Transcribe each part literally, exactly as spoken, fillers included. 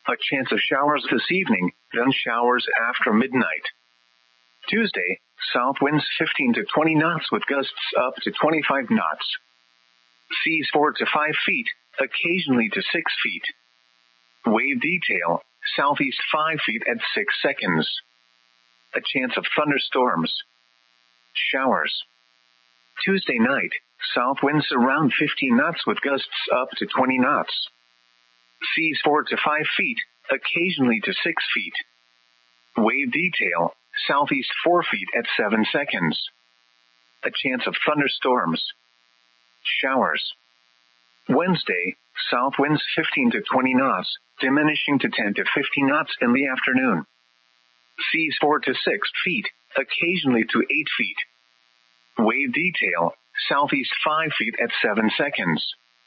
A chance of showers this evening, then showers after midnight. Tuesday, south winds fifteen to twenty knots with gusts up to twenty-five knots. Seas four to five feet, occasionally to six feet. Wave detail, southeast five feet at six seconds. A chance of thunderstorms. Showers. Tuesday night, south winds around fifteen knots with gusts up to twenty knots. Seas four to five feet, occasionally to six feet. Wave detail, southeast four feet at seven seconds. A chance of thunderstorms. Showers. Wednesday, south winds fifteen to twenty knots, diminishing to ten to fifteen knots in the afternoon. Seas four to six feet, occasionally to eight feet. Wave detail, southeast five feet at seven seconds.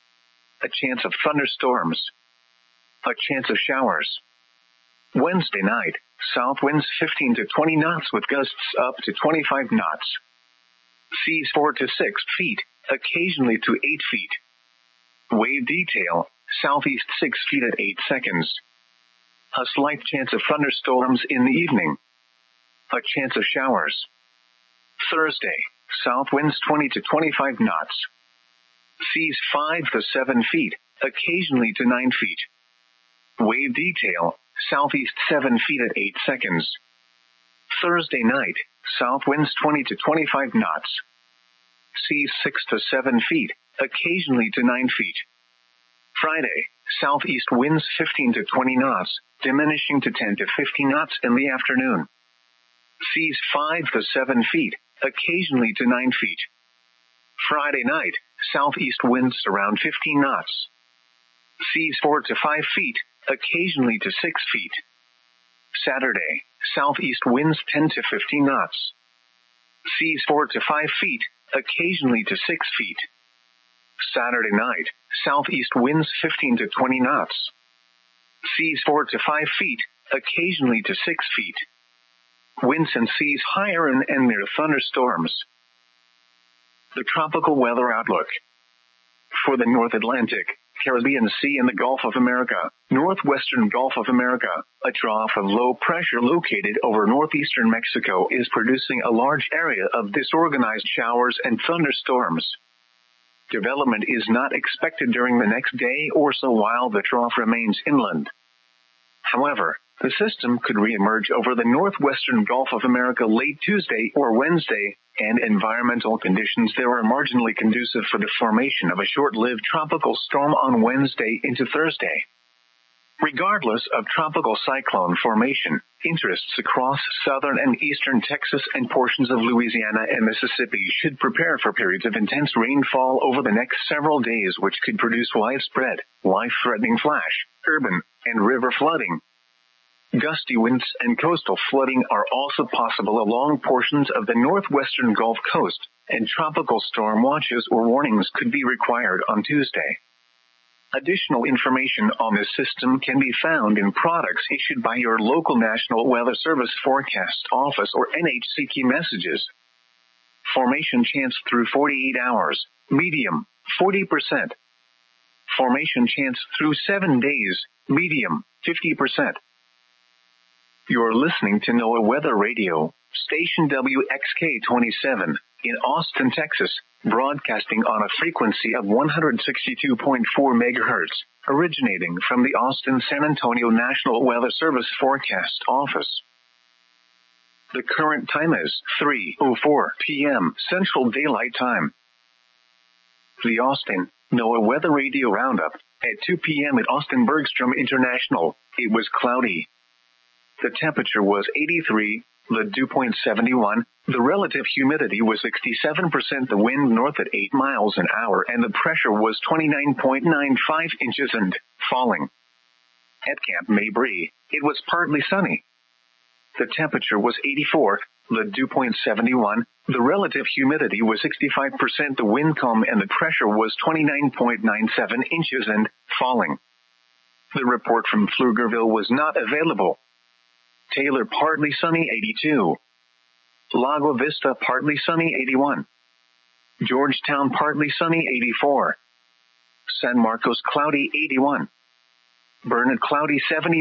A chance of thunderstorms. A chance of showers. Wednesday night, south winds fifteen to twenty knots with gusts up to twenty-five knots. Seas four to six feet, occasionally to eight feet. Wave detail, southeast six feet at eight seconds. A slight chance of thunderstorms in the evening. A chance of showers. Thursday, south winds twenty to twenty-five knots. Seas five to seven feet, occasionally to nine feet. Wave detail, southeast seven feet at eight seconds. Thursday night, south winds twenty to twenty-five knots. Seas six to seven feet, occasionally to nine feet. Friday, southeast winds fifteen to twenty knots, diminishing to ten to fifteen knots in the afternoon. Seas five to seven feet, occasionally to nine feet. Friday night, southeast winds around fifteen knots. Seas four to five feet, occasionally to six feet. Saturday, southeast winds ten to fifteen knots. Seas four to five feet, occasionally to six feet. Saturday night, southeast winds fifteen to twenty knots. Seas four to five feet, occasionally to six feet. Winds and seas higher and, and near thunderstorms. The tropical weather outlook. For the North Atlantic, Caribbean Sea and the Gulf of America, northwestern Gulf of America, a trough of low pressure located over northeastern Mexico is producing a large area of disorganized showers and thunderstorms. Development is not expected during the next day or so while the trough remains inland. However, the system could reemerge over the northwestern Gulf of America late Tuesday or Wednesday, and environmental conditions there are marginally conducive for the formation of a short-lived tropical storm on Wednesday into Thursday. Regardless of tropical cyclone formation, interests across southern and eastern Texas and portions of Louisiana and Mississippi should prepare for periods of intense rainfall over the next several days, which could produce widespread, life-threatening flash, urban, and river flooding. Gusty winds and coastal flooding are also possible along portions of the northwestern Gulf Coast, and tropical storm watches or warnings could be required on Tuesday. Additional information on this system can be found in products issued by your local National Weather Service Forecast Office or N H C key messages. Formation chance through forty-eight hours, medium, forty percent. Formation chance through seven days, medium, fifty percent. You're listening to NOAA Weather Radio, station W X K twenty-seven, in Austin, Texas, broadcasting on a frequency of one hundred sixty-two point four megahertz, originating from the Austin-San Antonio National Weather Service Forecast Office. The current time is three oh four p.m. Central Daylight Time. The Austin NOAA Weather Radio Roundup, at two p.m. at Austin Bergstrom International, it was cloudy. The temperature was eighty-three, the dew point seventy-one, the relative humidity was sixty-seven percent, the wind north at eight miles an hour, and the pressure was twenty-nine point nine five inches and falling. At Camp Mabry, it was partly sunny. The temperature was eighty-four, the dew point seventy-one, the relative humidity was sixty-five percent, the wind calm, and the pressure was twenty-nine point nine seven inches and falling. The report from Pflugerville was not available. Taylor partly sunny eighty-two. Lago Vista partly sunny eighty-one. Georgetown partly sunny eighty-four. San Marcos cloudy eighty-one. Burnett cloudy seventy.